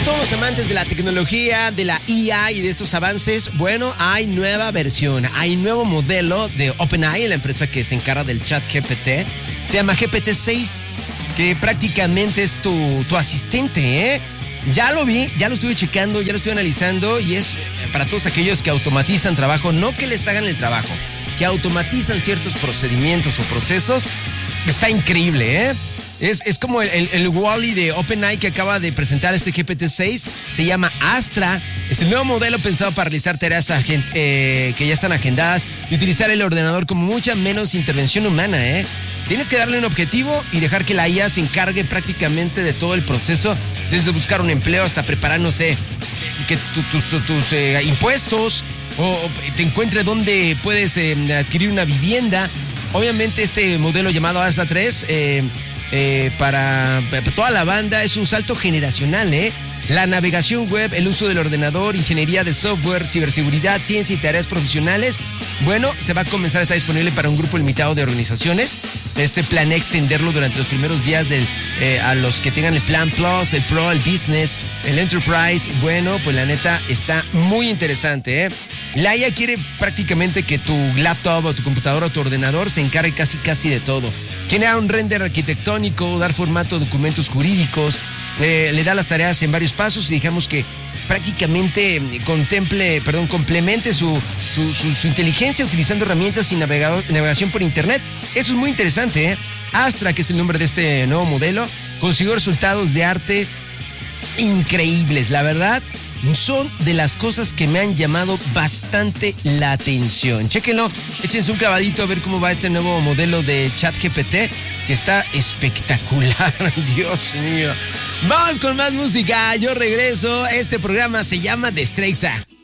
todos los amantes de la tecnología, de la IA y de estos avances, bueno, hay nueva versión, hay nuevo modelo de OpenAI, la empresa que se encarga del chat GPT. Se llama GPT-6, que prácticamente es tu asistente, ¿eh? Ya lo vi, ya lo estuve checando, ya lo estoy analizando y es para todos aquellos que automatizan trabajo, no que les hagan el trabajo, que automatizan ciertos procedimientos o procesos. Está increíble, ¿eh? Es como el Wall-E de OpenAI que acaba de presentar este GPT-6. Se llama Astra. Es el nuevo modelo pensado para realizar tareas que ya están agendadas y utilizar el ordenador con mucha menos intervención humana, ¿eh? Tienes que darle un objetivo y dejar que la IA se encargue prácticamente de todo el proceso, desde buscar un empleo hasta preparar, no sé, que tus impuestos o te encuentre dónde puedes adquirir una vivienda. Obviamente este modelo llamado Astra 3 para toda la banda es un salto generacional, ¿eh? La navegación web, el uso del ordenador, ingeniería de software, ciberseguridad, ciencia y tareas profesionales. Bueno, se va a comenzar a estar disponible para un grupo limitado de organizaciones. Este planea extenderlo durante los primeros días a los que tengan el Plan Plus, el Pro, el Business, el Enterprise. Bueno, pues la neta está muy interesante, ¿eh? La IA quiere prácticamente que tu laptop o tu computadora o tu ordenador se encargue casi de todo. Generar un render arquitectónico, dar formato a documentos jurídicos, le da las tareas en varios pasos y digamos que prácticamente complemente su inteligencia utilizando herramientas y navegación por internet. Eso es muy interesante, ¿eh? Astra, que es el nombre de este nuevo modelo, consiguió resultados de arte increíbles, la verdad. Son de las cosas que me han llamado bastante la atención. Chéquenlo, échense un clavadito a ver cómo va este nuevo modelo de ChatGPT, que está espectacular. Dios mío. Vamos con más música, yo regreso. Este programa se llama Destreza.